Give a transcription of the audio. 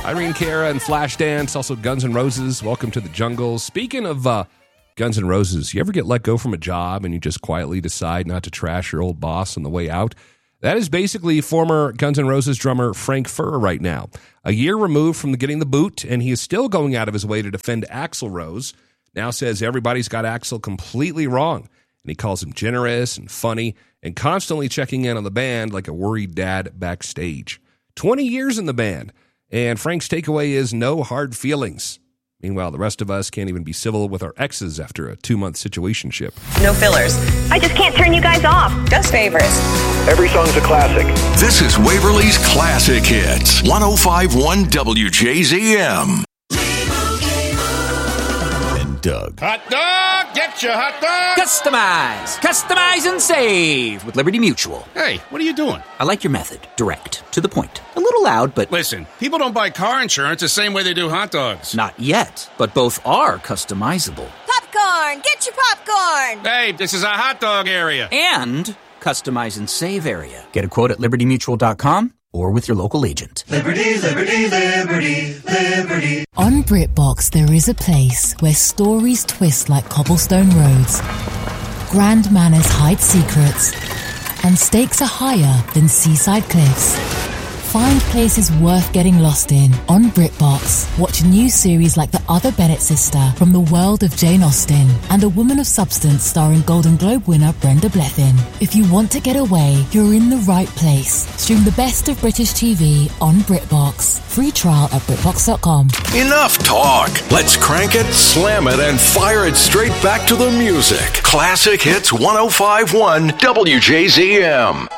Irene Cara and Flashdance, also Guns N' Roses, Welcome to the Jungle. Speaking of Guns N' Roses, you ever get let go from a job and you just quietly decide not to trash your old boss on the way out? That is basically former Guns N' Roses drummer Frank Furr right now. A year removed from getting the boot, and he is still going out of his way to defend Axl Rose. Now says everybody's got Axl completely wrong, and he calls him generous and funny and constantly checking in on the band like a worried dad backstage. 20 years in the band. And Frank's takeaway is no hard feelings. Meanwhile, the rest of us can't even be civil with our exes after a 2-month situationship. No fillers. I just can't turn you guys off. Just favorites. Every song's a classic. This is Waverly's Classic Hits. 105.1 WJZM. And Doug. Hot dog! Get your hot dog! Customize and save with Liberty Mutual. Hey, what are you doing? I like your method. Direct. To the point. A little loud, but... Listen, people don't buy car insurance the same way they do hot dogs. Not yet, but both are customizable. Popcorn! Get your popcorn! Hey, this is a hot dog area. And customize and save area. Get a quote at libertymutual.com or with your local agent. Liberty, liberty, liberty, liberty. On BritBox, there is a place where stories twist like cobblestone roads, grand manners hide secrets, and stakes are higher than seaside cliffs. Find places worth getting lost in on BritBox. Watch new series like The Other Bennett Sister from the world of Jane Austen and A Woman of Substance starring Golden Globe winner Brenda Blethyn. If you want to get away, you're in the right place. Stream the best of British TV on BritBox. Free trial at BritBox.com. Enough talk. Let's crank it, slam it, and fire it straight back to the music. Classic Hits 105.1 WJZM.